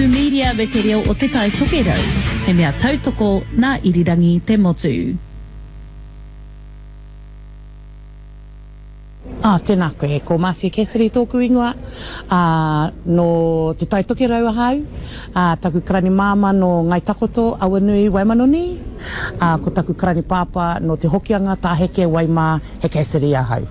tuku media weke reo o te tai tokerau, he mea tautoko nā irirangi te motu. Tēnā koe, ko Marcia Cassidy tōku ingoa, no te tai tokerau ahau, taku karani māma no Ngai Takoto, Awanui, Waimanoni, ko taku karani pāpā no te hokianga tāheke Waima he Cassidy ahau.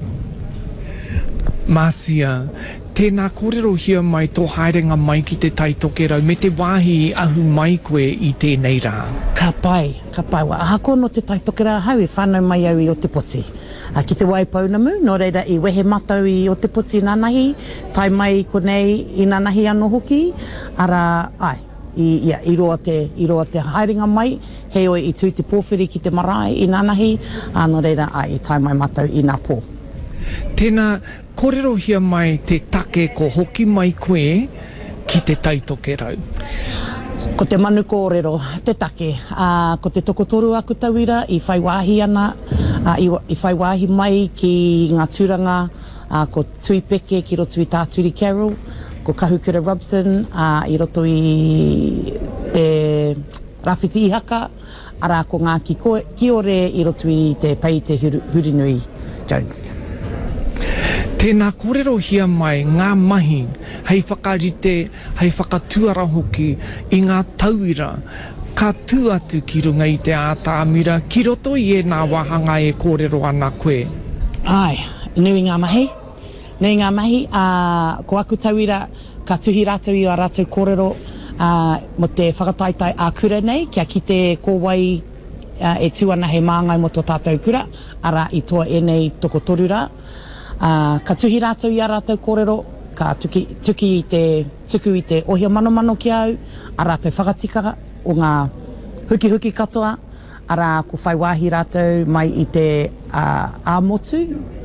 Marcia, tēnā kōrero hia mai tō haerenga mai ki te tai tokerau, me te wāhi ahu mai koe i tēnei rā. Ka pai, wa ahako no te tai tokerau ahau e whānau mai au i o te poti. Ki te Waipounamu, no reira i wehe matau i o te poti i nānahi, tai mai konei i nānahi anō hoki, ara, i roa te haerenga mai, he oi i tū te pōwhiri ki te marae i nānahi, no reira, i tai mai matau i nā pō. Tēnā kōrero hia mai te take ko hoki mai koe ki te tai tokerau. Ko te manu kōrero, te take, ko te tokotoru aku tauira, i whai wāhi ana, i whai wāhi mai ki ngā tūranga, ko Tui Peke ki roto i Tāturi Carol, ko Kahukura Robson, i roto i te Rāwhiti Ihaka, ara ko ngā kiore i roto i te Paite Hurinui Jones. Tēnā kōrero hia mai ngā mahi, hei whakarite, hei whakatuara hoki i ngā tauira, ka tū atu ki runga i te ātāmira, ki roto i e nā wahanga e kōrero ana koe. Nui ngā mahi. Nui ngā mahi, ko aku tauira, ka tuhi rātou i a rātou kōrero, mo te whakataitai a kura nei, kia ki te kōwai e tūana he māngai mo tō tātou kura, ara i toa e nei toko toru rā. Ka tuhi rātou i a rātou kōrero, ka tuku i te ohia mano ki au, a rātou whakatika o ngā huki katoa, ara ko whai wāhi rātou mai i te āmotu.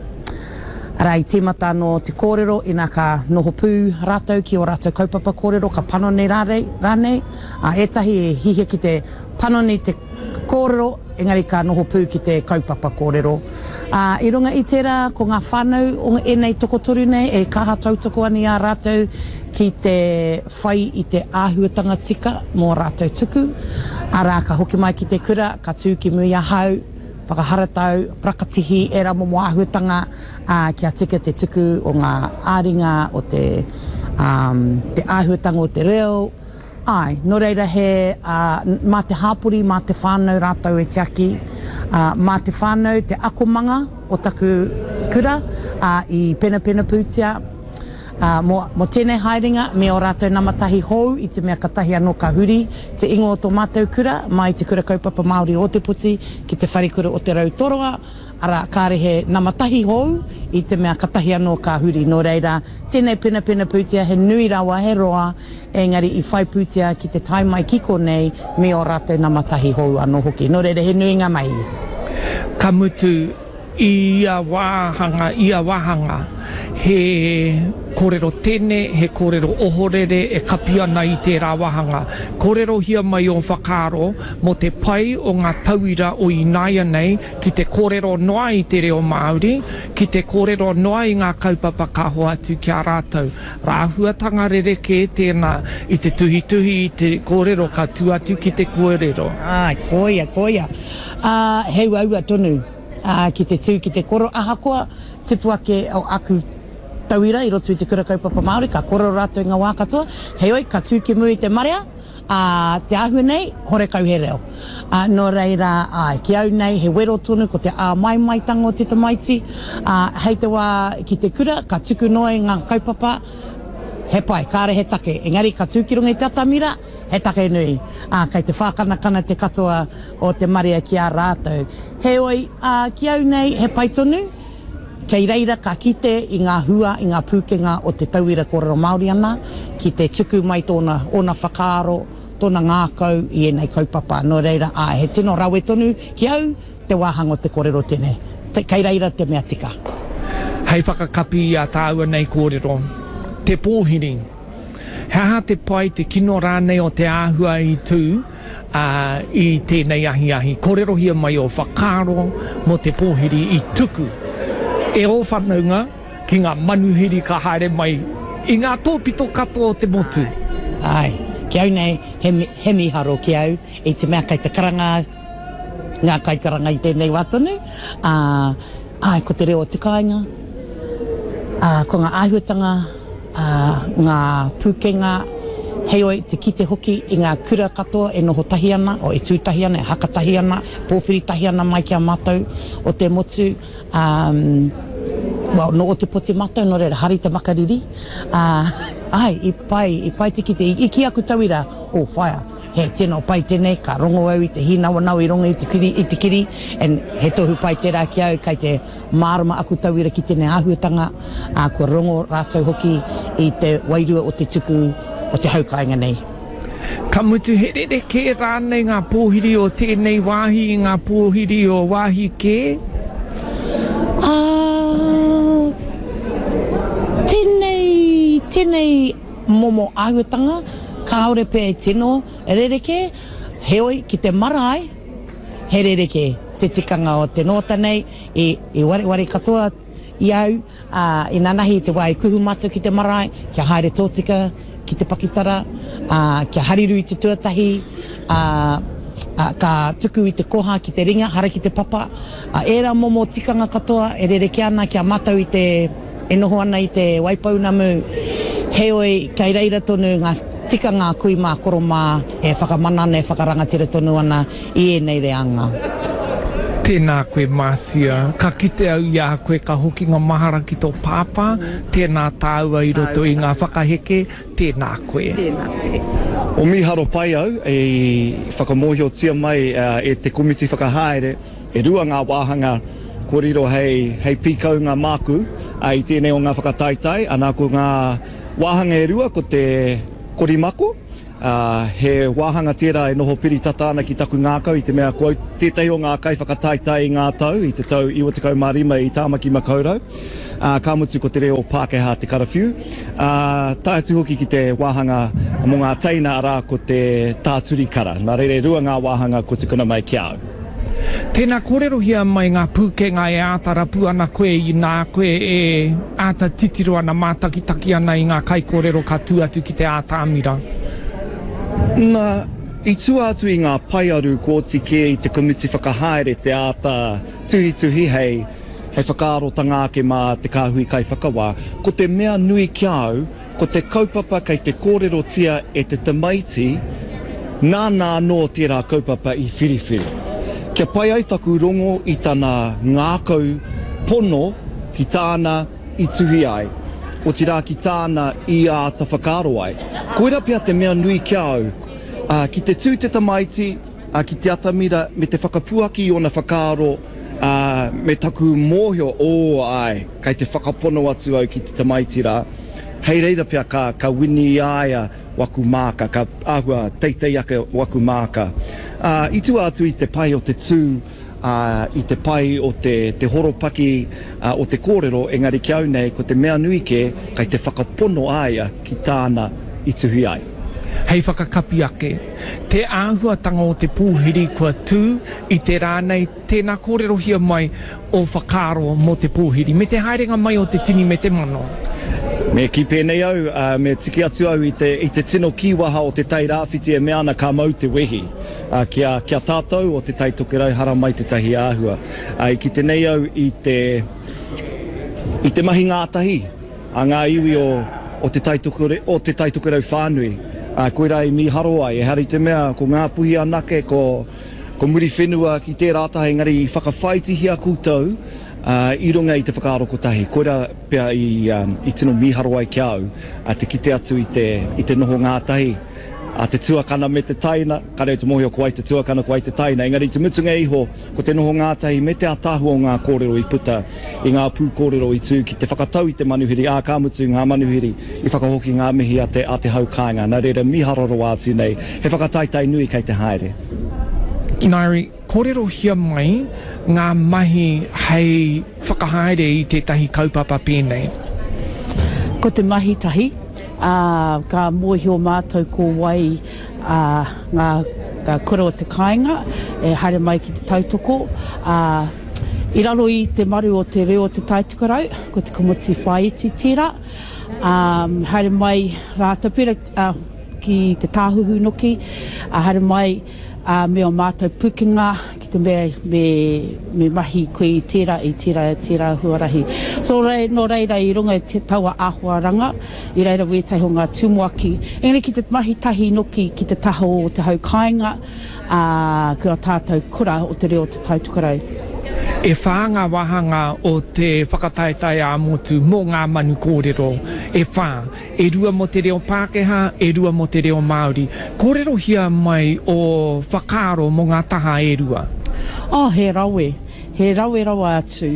Ara i tīmata no te kōrero, ina ka noho pū rātou ki o rātou kaupapa kōrero, ka panoni rānei. Ētahi e hihe ki te panoni te kōrero, engari ka noho pū ki te kaupapa kōrero. I runga i tērā, ko ngā whānau o enei tokotoru nei, e kaha tautoko ani a rātou ki te whai i te āhuatanga tika mō rātou tuku. Ara ka hoki mai ki te kura, ka tū ki mui ahau, whakaharatau, prakatihi, e rā momo āhuatanga, kia tika te tuku o ngā āringa o te āhuatanga o te reo. No reira he, mā te hāpuri, mā te whānau rātou e tiaki, mā te whānau, te akomanga o taku kura, i pena pūtia, mo tēnei haerenga, me o rātou namatahi hou, i te mea katahi anō ka huri, te ingo o tō mātou kura, mai te kura kaupapa Māori o te puti, ki te wharikura o te Rautoroa, ara kārehe namatahi hou, i te mea katahi anō ka huri. No reira, tēnei pena pūtia, he nui rawa, he roa, engari i whai pūtia ki te taimai kiko nei, me o rātou namatahi hou anō hoki. No reira, he nui ngā mai. Ka mutu ia wahanga, he kōrero tēne, he kōrero ohorere e kapi ana i tērā wahanga. Kōrero hia mai o whakaro mo te pai o ngā tauira o Inaia nei ki te kōrero noa i te reo Māori, ki te kōrero noa i ngā kaupapa ka hoa atu kia rātou. Rāhuatanga rereke tēnā i te tuhi i te kōrero ka tu atu ki te kōrero. Koia. Hei waua tonu. Ki te tū, ki te koro ahakoa, tipu ake o aku tauira i roto i te kura kaupapa Māori, ka koro rātou ngā wā katoa, hei oi, ka tū ki mui te marea, te ahu nei, hore kau he reo. No reira, ki au nei, he wero tonu, ko te mai tango te tamaiti, hei te wā ki te kura, ka tuku noe ngā kaupapa, he pai, kāre he take, engari ka tūkirunga i te atamira, he take nui. Kei te whākanakana te katoa o te marea ki a rātou. He oi, ki au nei, he pai tonu, kei reira ka kite i ngā hua, i ngā pūkenga o te tauira kōrero Māori ana, ki te tuku mai tōna whakaaro, tōna ngākau i enei kaupapa. No reira, he tino rawe tonu ki au, te wāhanga o te kōrero tēne. Kei reira te mea tika. Hei whakakapi a tāua nei kōrero. Te pōhiri. Hea te pai te kino rānei o te āhua i tū i tēnei ahi. Kōrero hia mai o whakaro mo te pōhiri i tuku. E o whanaunga ki ngā manuhiri ka haere mai i ngā tōpito katoa o te motu. Ki au nei, he miharo ki au, i te mea kai te karanga, ngā kai karanga i tēnei watonu. Ai, ko te reo o te kāinga, ko ngā āhuatanga, ngā pūkenga, heoi te kite hoki i ngā kura katoa e noho tahi ana, o e tūtahi ana, e hakatahi ana, pōwhiri tahi ana mai ki a mātou o te motu. No o te poti mātou, no reira, hari te makariri. Ai, i pai te kite, i ki aku tauira, whaia, he tēnā pai tēnei, ka rongo au i te hinawanau i rongo i te kiri, and he tohu pai tērā ki au, kai te mārama aku tauira ki tēnei āhuatanga, kua rongo rātou hoki i te wairua o te tuku o te haukainga nei. Ka mutu herere ke rānei ngā pōhiri o tēnei wāhi, ngā pōhiri o wāhi ke? Tēnei momo āhuatanga, kāore pē tino, rereke, heoi ki te marae, he rereke te tikanga o te nota nei, i ware katoa i au, i nanahi te wai kuhu matu ki te marae, kia haere tōtika ki te pakitara, kia hariru i te tuatahi, ka tuku i te koha ki te ringa, hara ki te papa, era momo tikanga katoa, e rereke ana kia matau i te, e noho ana i te waipauna mu, heoi kai reira tonu ngā tika ngā kui mā koro mā e whakamanana e whakarangatira tonu ana i enei reanga. Tēnā koe Māsia, ka kite au ia koe ka hoki ngā mahara ki tō pāpā, tēnā tāua i roto i ngā whakaheke, tēnā koe. O miharo pai au, e whakamohio tia mai e te komiti whakahaere, e rua ngā wāhanga kōrero hei pīkau ngā māku, i tēnei o ngā whakataitai, anā ko ngā wāhanga e rua ko te korimako, he wāhanga tērā e noho piri tata ana ki taku ngākau i te mea kua tētahi o ngā kai whakataitai i ngā tau, i te tau 25 i Tāmaki Makaurau, ka mutu ko te reo Pākehā te karawhiu, tātu hoki ki te wāhanga mo ngā teina arā ko te tāturi kara, nā reire rua ngā wāhanga ko te kuna mai ki au. Tēnā kōrero hia mai ngā pūkenga e āta rapu ana koe i nā koe e āta titiro ana mātakitaki ana i ngā kai kōrero ka tuatu ki te āta amira. Nā, i tuatu i ngā paiaru kōti ke i te komiti whakahaere te āta tuhi hei whakaarotanga ake mā te kāhui kai whakawā, ko te mea nui ki au, ko te kaupapa kei te kōrero tia e te tamaiti, nā no tērā kaupapa i whiriwhiri. Kia pai ai taku rongo i tana ngākau pono ki tāna i tuhi ai, o tirā ki tāna i a ta whakaaro ai. Koera pia te mea nui ki au, ki te tū te tamaiti, ki te atamira, me te whakapuaki o na whakaaro, me taku mōhio o ai, kai te whakapono atu au ki te tamaiti rā. Hei reira pia ka wini aia waku māka, ka āhua teitei ake waku māka. I tu atu i te pai o te tū, i te pai o te horopaki o te kōrero, engari ki au nei, ko te mea nui ke, kai te whakapono aia ki tāna i tuhi ai. Hei whakakapi ake, te āhuatanga o te pūhiri kua tū i te rānei, tēnā kōrero hia mai o whakaaro mo te pūhiri, me te haerenga mai o te tini me te mano. Me ki pēnei au, me tiki atu au i te tino kiwaha o te tai rāwhiti e mea ana ka mau te wehi. Kia tātou o te tai tokerau hara mai te tahi āhua. Ki te nei au i te mahi ngātahi, a ngā iwi o te tai tokerau whānui. Koera i miharo ai, e hari te mea ko ngā puhi anake, ko muri whenua ki tērā tahi, engari i whakawhaitihi a kūtau, i runga i te whakaaro kotahi. Koera pia i tino miharo ai ki au, te kite atu i te noho ngātahi, te tuakana me te taina, ka reo te mohi o kuai te tuakana kuai te taina, engari te mutunga iho ko te noho ngātahi me te atahu o ngā kōrero i puta, i ngā pū kōrero i tū, ki te whakatau i te manuhiri, ka mutu ngā manuhiri, i whakahoki ngā mihi a te haukainga, nā reira miharoro atu nei, he whakataitai nui kei te haere. Inairi, kōrero hia mai ngā mahi hei whakahaere i tētahi kaupapa pēnei. Ko te mahi tahi, ka mōhio mātou ko wai ngā kura o te kāinga, e haere mai ki te tautoko. I raro i te maru o te reo o te taitukarau, ko te komoti whaiti tira. Haere mai rātou pera, ki te tāhuhu noki, haere mai me o mātou pukinga ki te me mahi koe i tērā huarahi. So no reira i runga i te taua āhuaranga, i reira wētai ho ngā tūmoaki. Engari ki te mahi tahi noki ki te taho o te haukainga, kua tātou kura o te reo te tautukarau. E whāanga wahanga o te whakataetai a motu mō ngā manu kōrero e whā. E rua mo te reo Pākehā, e rua mo te reo Māori. Kōrero hia mai o whakaaro mō ngā taha e rua? He rawe atu.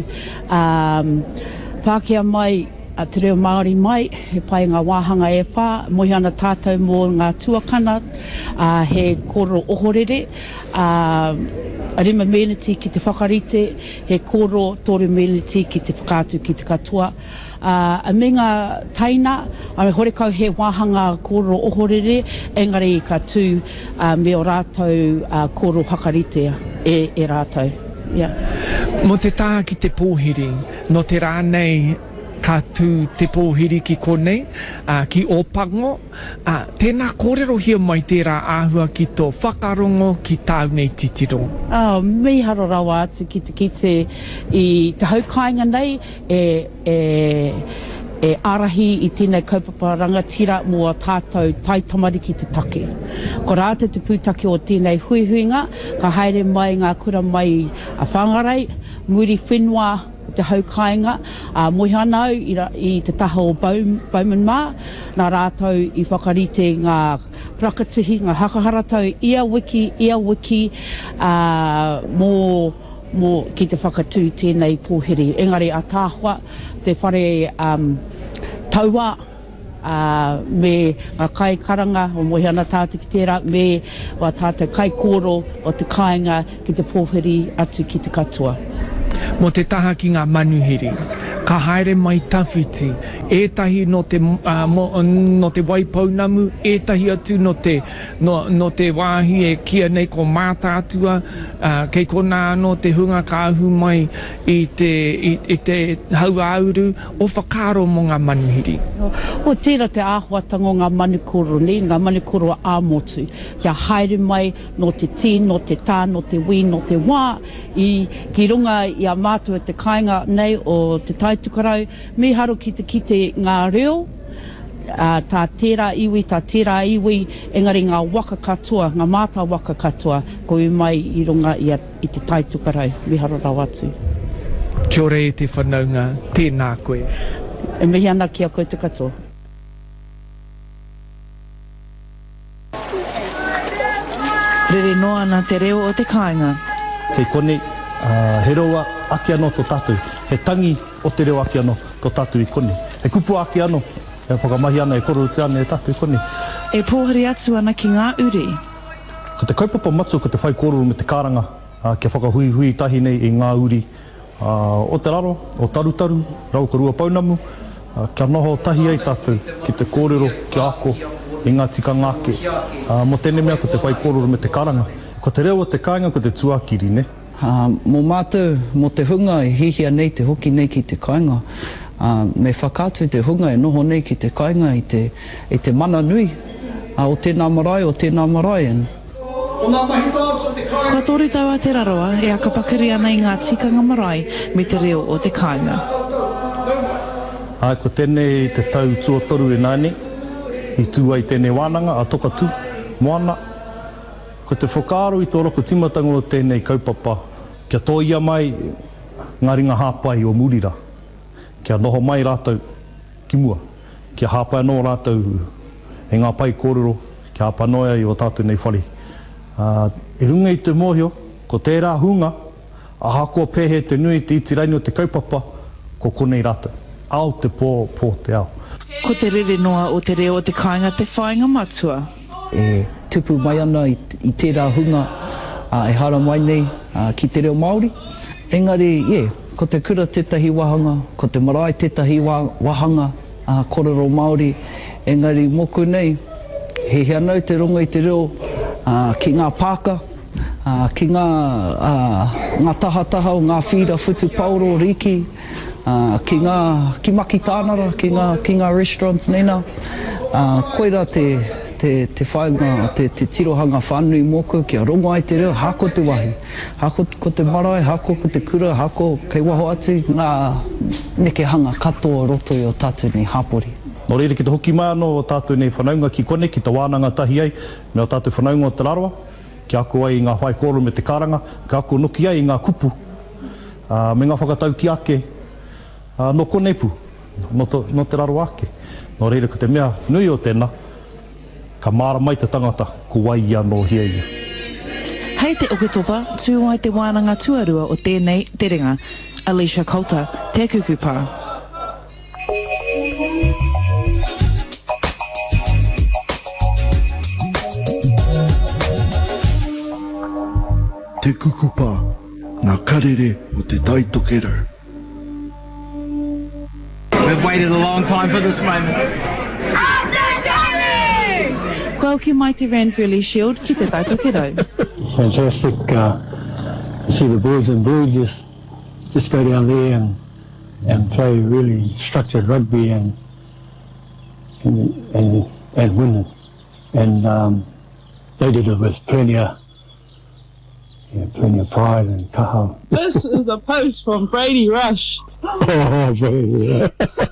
Pākehā mai, te reo Māori mai, he pai ngā wāhanga e whā, mohi ana tātou mō ngā tuakana, he kōrero ohorere, rima meneti ki te whakarite, he kōrero tōre meneti ki te whakātu ki te katoa. Me ngā taina, horekau he wāhanga kōrero ohorere, engari ka tū me o rātou kōrero whakarite e rātou. Yeah. Mo te tā ki te pōhiri, no te rānei ka tū te pōhiri ki konei, ki ōpango, tēnā kōrero hia mai tērā āhua ki tō whakarongo ki tāu nei titiro. Miharo rawa atu ki te haukainga nei, e arahi i tēnei kaupapa rangatira mua tātou taitamari ki te take. Ko rātou te pūtake o tēnei huihuinga, ka haere mai ngā kura mai a whangarei, muri whenua te haukainga, mohi anau i te taha o Bowman Mā, nā rātou i whakarite ngā prakatihi, ngā hakaharatau, ia wiki, mō ki te whakatū tēnei pōhiri. Engari a tāhua, te whare taua, me ngā kai karanga o mohi ana tātou ki tērā, me wa tātou kai kōro o te kāinga ki te pōhiri atu ki te katoa. Mo te taha ki ngā manuhiri, ka haere mai tawhiti, ētahi no te waipaunamu, ētahi atu no te wāhi e kia nei ko mātātua, kei kona no te hunga ka ahu mai i te hauauru o whakaaro mo ngā manuhiri. O tērā te āhuatanga o ngā manukoro nei, ngā manukoro a āmotu, kia haere mai no te tī, no te tā, no te wī, no te wā, ki runga i a mātua te kāinga nei o te taitukarau, me haro ki te ngā reo, tā tērā iwi, engari ngā waka katoa, ngā mātā waka katoa, ko i mai i runga i te taitukarau, me haro rau atu. Kia ora e te whanaunga, tēnā koe. E mihi ana ki a koe te katoa. Rere noa ana te reo o te kāinga. Kei kone, he roa ake anō tō tātou, he tangi o te reo ake anō tō tātou i kone. He kupu ake anō, he whakamahi ana e kororo te ana e tātou i kone. E pōhari atu ana ki ngā uri? Ko te kaupapa matu, ko te whai kororo me te karanga, kia whakahui tahi nei i ngā uri. O te raro, o tarutaru, rau ka rua paunamu, kia noho tahi ai tātou ki te kōrero, kia ako, i ngā tika ngāke. Mo tēnei mea ko te whai kōrero me te karanga. Ko te reo o te kāinga ko te tuakiri, ne? Mō mātou, mō te hunga e hihia nei te hoki nei ki te kāinga. Me whakātu te hunga e noho nei ki te kāinga i te mana nui. O tēnā marae. Ka tori taua te raroa e aka pakiri ana i ngā tikanga marae me te reo o te kāinga. Ko tēnei te tau tuatoru e nāne, i tū ai tēnei wānanga, a toka tū, moana. Ko te whakaaro i tō roko timatanga o tēnei kaupapa, kia tōia mai ngā ringa hāpai o Murira. Kia noho mai rātou ki mua, kia hāpai anō rātou e ngā pai kōrero, kia hāpai noia i o tātou nei whare. E runga i te mōhio, ko tērā hunga, a hakoa pēhe te nui te itiraini o te kaupapa, ko konei rātou. Ao te pō te ao. Ko te rere noa o te reo o te kāinga te whāinga matua. E tupu mai ana i tērā hunga, e hara mai nei ki te reo Māori. Engari, ko te kura tētahi wahanga, ko te marae tētahi wahanga, kōrero Māori. Engari, moku nei, he anau te runga i te reo ki ngā pāka, ki ngā tahataha o ngā whira whutu pauro riki, ki maki tānara, ki ngā restaurants nena. Koira te te whainga, te tirohanga whanui mōku, kia rongo ai te reo, hako te wahi. Hako ko te marae, hako ko te kura, hako kei waho atu, ngā neke hanga katoa roto i o tātou nei hapori. Nō reira ki te hoki mai anō o tātou nei whanaunga ki kone, ki te wānanga tahi ai, me o tātou whanaunga o te raroa, ki ako ai i ngā whai kōru me te karanga, ki ako nuki ai i ngā kupu, me ngā whakatau ki ake, no koneipu, no te raro ake. Nō reira ko te mea nui o tēnā, ka māra mai te tangata ko wai anō hia ia. Hei te oketopa, tū ai te wānanga tuarua o tēnei te ringa. Alicia Coulter, te kukupā. Te kukupā, ngā karere o te taitokero. We've waited a long time for this moment. Kau ki mai te Ranfurly Shield ki te taitokero. Fantastic. See the boys in blue just go down there and play really structured rugby and win it. And they did it with plenty of pride and kaha. This is a post from Brady Rush. Oh, Brady.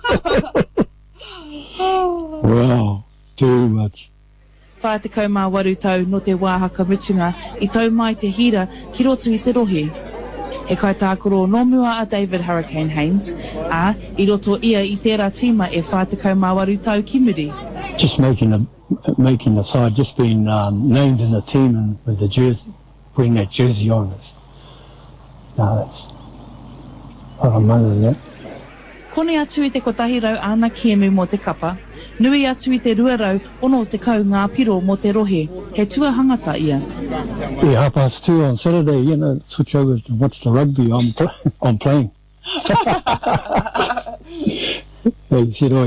Wow, too much. Whae te kaumā waru tau no te wāhaka mutunga I tau mai te hira ki roto I te rohe. He kai tākoro no mua a David Hurricane Haynes, a I roto ia I tērā tīma e whae te kaumā waru tau ki muri. Just making the side, just being named in the team and with the jersey, putting that jersey on us. No, it's what I'm under that. Kone atu I te kotahi rau ana kiemu mō te kapa, nui atu I te rua rau ono te kau ngā piro mō te rohe, he tua hangata ia. Yeah, 2:30 on Saturday, switch over to watch the rugby I'm playing. Hey,